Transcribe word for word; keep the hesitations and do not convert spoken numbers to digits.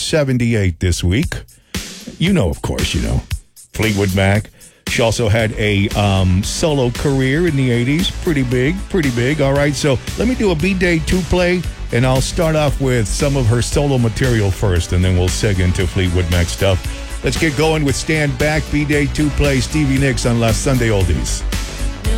seventy-eight this week. You know, of course, you know, Fleetwood Mac. She also had a um, solo career in the eighties. Pretty big, pretty big. All right, so let me do a B-Day two-play, and I'll start off with some of her solo material first, and then we'll seg into Fleetwood Mac stuff. Let's get going with Stand Back, B-Day two-play, Stevie Nicks on Last Sunday Oldies.